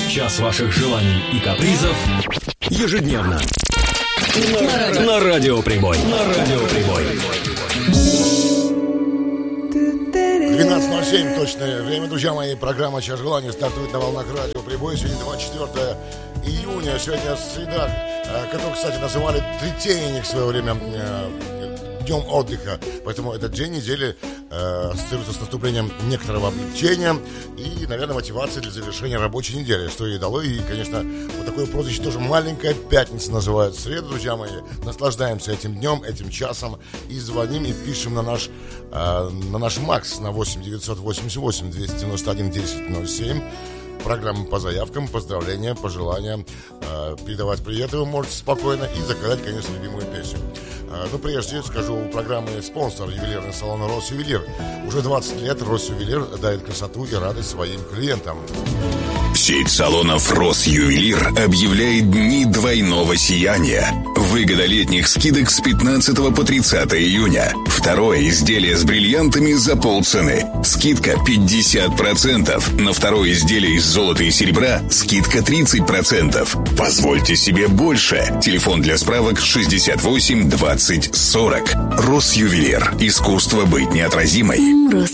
Час ваших желаний и капризов ежедневно на Радио Прибой. На Радио Прибой. 12:07 точное время, друзья мои. Программа «Час желаний» стартует на волнах Радио Прибой. Сегодня 24 июня, сегодня среда, которую, кстати, называли Третейник в свое время днем отдыха. Поэтому этот день недели ассоциируется с наступлением некоторого облегчения и, наверное, мотивации для завершения рабочей недели, что и дало. И, конечно, вот такое прозвище тоже «Маленькая пятница» называют среду, друзья мои. Наслаждаемся этим днем, этим часом и звоним, и пишем на наш МАКС на 8 988 291 1007. Программа по заявкам, поздравления, пожелания, передавать приветы вы можете спокойно и заказать, конечно, любимую песню. Но прежде скажу, у программы спонсор ювелирный салон «Росювелир». Уже 20 лет «Росювелир» дает красоту и радость своим клиентам. Сеть салонов «Росювелир» объявляет дни двойного сияния. Выгода летних скидок с 15 по 30 июня. Второе изделие с бриллиантами за полцены. Скидка 50%. На второе изделие из золота и серебра скидка 30%. Позвольте себе больше. Телефон для справок 68 20 40. «Росювелир». Искусство быть неотразимой.